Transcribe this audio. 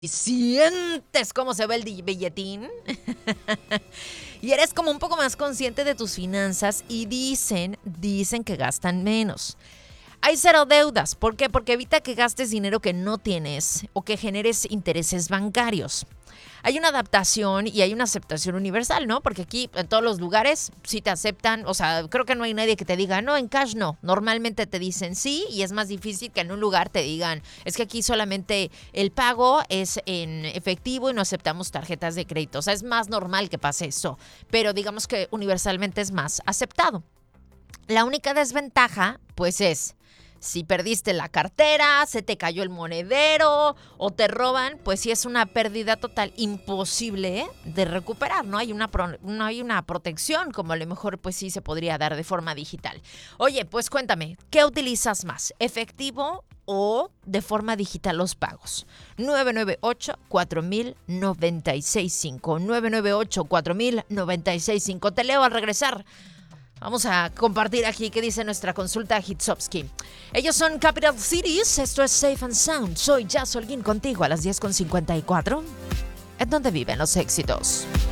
y sientes cómo se ve el billetín y eres como un poco más consciente de tus finanzas y dicen que gastan menos. Hay cero deudas. ¿Por qué? Porque evita que gastes dinero que no tienes o que generes intereses bancarios. Hay una adaptación y hay una aceptación universal, ¿no? Porque aquí en todos los lugares sí te aceptan, o sea, creo que no hay nadie que te diga, no, en cash no. Normalmente te dicen sí y es más difícil que en un lugar te digan, es que aquí solamente el pago es en efectivo y no aceptamos tarjetas de crédito. O sea, es más normal que pase eso, pero digamos que universalmente es más aceptado. La única desventaja, pues es, si perdiste la cartera, se te cayó el monedero o te roban, pues sí es una pérdida total imposible de recuperar. No hay una protección como a lo mejor pues sí se podría dar de forma digital. Oye, pues cuéntame, ¿qué utilizas más? ¿Efectivo o de forma digital los pagos? 998-4000-965. 998-4000-965. Te leo al regresar. Vamos a compartir aquí qué dice nuestra consulta Hitsovsky. Ellos son Capital Cities, esto es Safe and Sound. Soy Jazz Holguín contigo a las 10:54. ¿En dónde viven los éxitos?